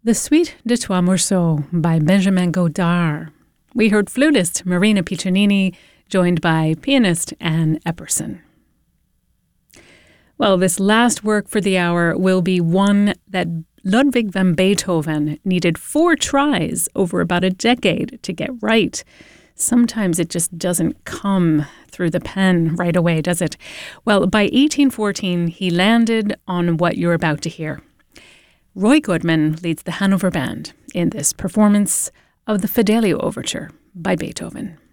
The Suite de Trois Morceaux by Benjamin Godard. We heard flutist Marina Piccinini, joined by pianist Anne Epperson. Well, this last work for the hour will be one that Ludwig van Beethoven needed 4 tries over about a decade to get right. Sometimes it just doesn't come through the pen right away, does it? Well, by 1814, he landed on what you're about to hear. Roy Goodman leads the Hanover Band in this performance of the Fidelio Overture by Beethoven.